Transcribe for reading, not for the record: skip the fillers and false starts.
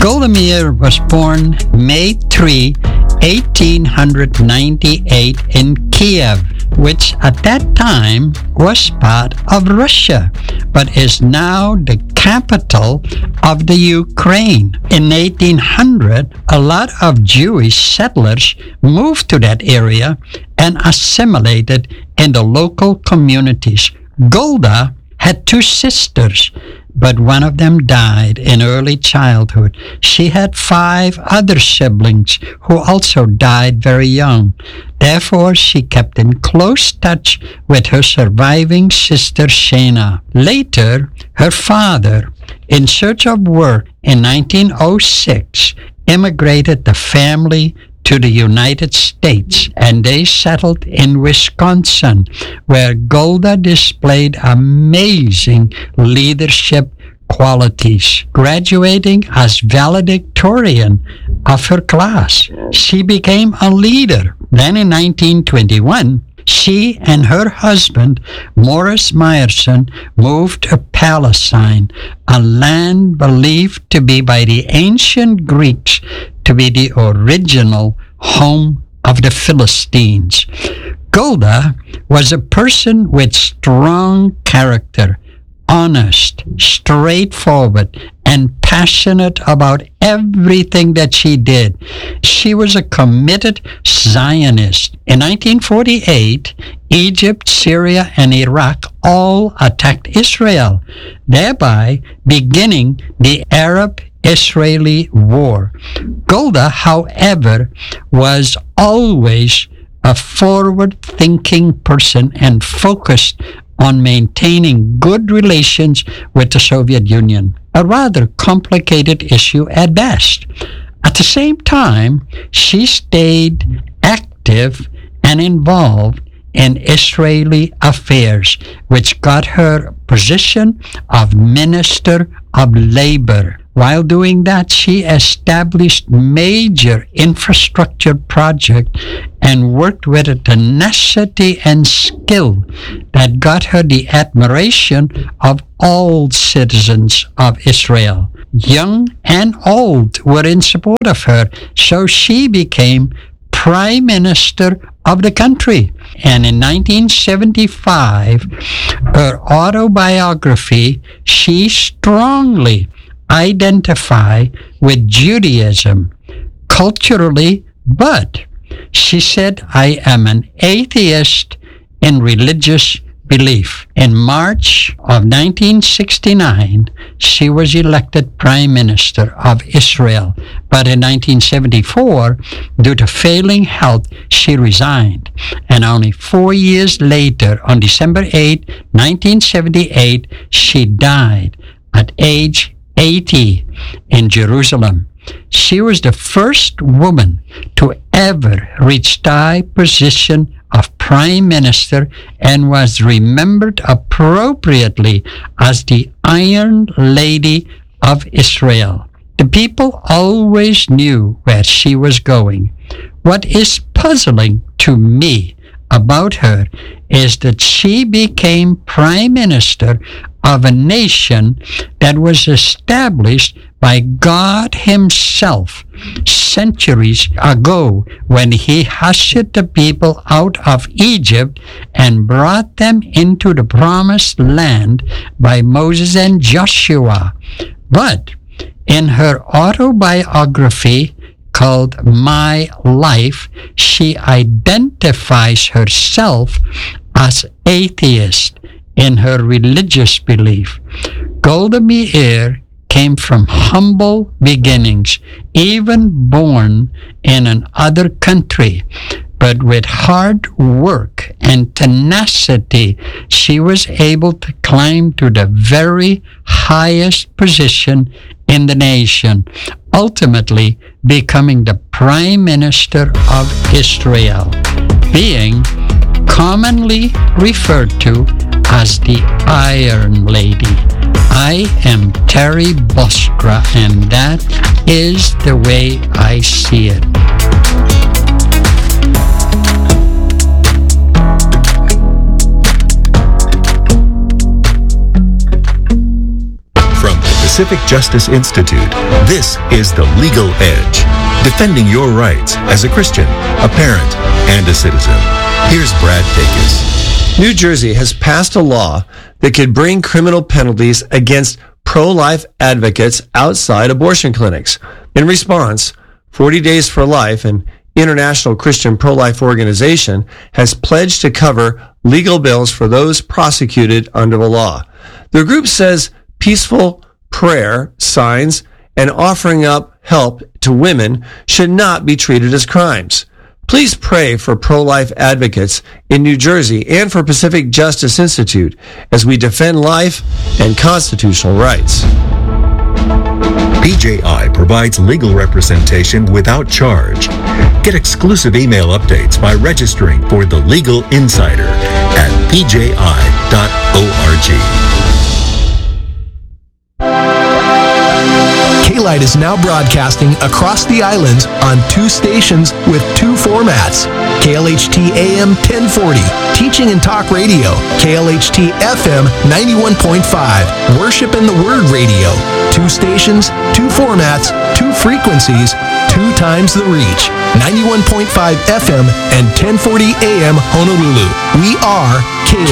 Golda Meir was born May 3, 1898 in Kiev, which at that time was part of Russia, but is now the capital of the Ukraine. In 1800, a lot of Jewish settlers moved to that area and assimilated in the local communities. Golda had two sisters, but one of them died in early childhood. She had 5 other siblings who also died very young. Therefore, she kept in close touch with her surviving sister Shana. Later, her father, in search of work in 1906, immigrated the family to the United States, and they settled in Wisconsin, where Golda displayed amazing leadership qualities. Graduating as valedictorian of her class, she became a leader. Then in 1921, she and her husband, Morris Meyerson, moved to Palestine, a land believed to be by the ancient Greeks to be the original home of the Philistines. Golda was a person with strong character, honest, straightforward, and passionate about everything that she did. She was a committed Zionist. In 1948, Egypt, Syria, and Iraq all attacked Israel, thereby beginning the Arab-Israeli War. Golda, however, was always a forward-thinking person and focused on maintaining good relations with the Soviet Union, a rather complicated issue at best. At the same time, she stayed active and involved in Israeli affairs, which got her position of Minister of Labor. While doing that, she established major infrastructure projects and worked with a tenacity and skill that got her the admiration of all citizens of Israel. Young and old were in support of her, so she became Prime Minister of the country. And in 1975, her autobiography, she strongly identify with Judaism culturally, but she said, "I am an atheist in religious belief." In March of 1969, she was elected Prime Minister of Israel, but in 1974, due to failing health, she resigned. And only 4 years later, on December 8, 1978, she died at age 80 in Jerusalem. She was the first woman to ever reach the high position of Prime Minister and was remembered appropriately as the Iron Lady of Israel. The people always knew where she was going. What is puzzling to me about her is that she became Prime Minister of a nation that was established by God Himself centuries ago when He ushered the people out of Egypt and brought them into the promised land by Moses and Joshua. But in her autobiography called My Life, she identifies herself as atheist in her religious belief. Golda Meir came from humble beginnings, even born in another country. But with hard work and tenacity, she was able to climb to the very highest position in the nation, ultimately becoming the Prime Minister of Israel, being commonly referred to as the Iron Lady. I am Terry Boskra, and that is the way I see it. From the Pacific Justice Institute, this is The Legal Edge, defending your rights as a Christian, a parent, and a citizen. Here's Brad Dacus. New Jersey has passed a law that could bring criminal penalties against pro-life advocates outside abortion clinics. In response, 40 Days for Life, an international Christian pro-life organization, has pledged to cover legal bills for those prosecuted under the law. The group says peaceful prayer, signs, and offering up help to women should not be treated as crimes. Please pray for pro-life advocates in New Jersey and for Pacific Justice Institute as we defend life and constitutional rights. PJI provides legal representation without charge. Get exclusive email updates by registering for The Legal Insider at pji.org. K-Light is now broadcasting across the islands on 2 stations with 2 formats. KLHT AM 1040, Teaching and Talk Radio. KLHT FM 91.5, Worship in the Word Radio. 2 stations, 2 formats, 2 frequencies, 2 times the reach. 91.5 FM and 1040 AM Honolulu. We are KLHT.